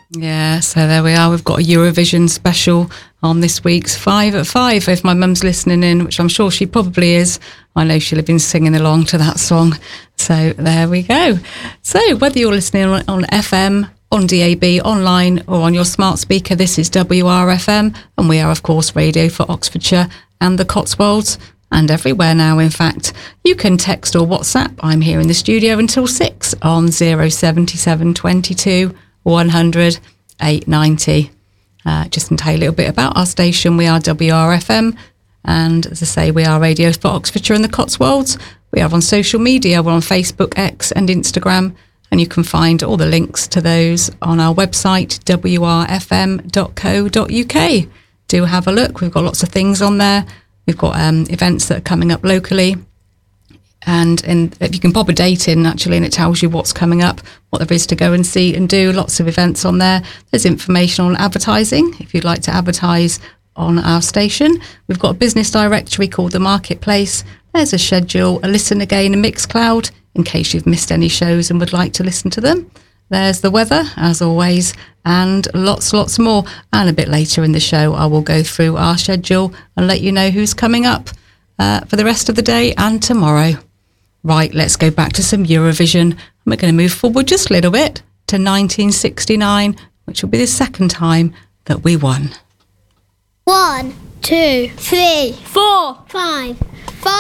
Yeah, so there we are. We've got a Eurovision special on this week's 5 at 5. If my mum's listening in, which I'm sure she probably is, I know she'll have been singing along to that song. So there we go. So whether you're listening on FM, on DAB, online or on your smart speaker, this is WRFM, and we are, of course, radio for Oxfordshire and the Cotswolds, and everywhere now, in fact. You can text or WhatsApp. I'm here in the studio until 6 on 077 22 100 890. Just to tell you a little bit about our station. We are WRFM, and as I say, we are radio for Oxfordshire and the Cotswolds. We are on social media. We're on Facebook, X and Instagram, and you can find all the links to those on our website, wrfm.co.uk. Do have a look. We've got lots of things on there. We've got events that are coming up locally. And if you can pop a date in, actually, and it tells you what's coming up, what there is to go and see and do. Lots of events on there. There's information on advertising, if you'd like to advertise on our station. We've got a business directory called The Marketplace. There's a schedule, a listen again, a Mixcloud, in case you've missed any shows and would like to listen to them. There's the weather, as always, and lots more. And a bit later in the show, I will go through our schedule and let you know who's coming up for the rest of the day and tomorrow. Right, let's go back to some Eurovision. We're going to move forward just a little bit to 1969, which will be the second time that we won. 1, 2, 3, 4, 5.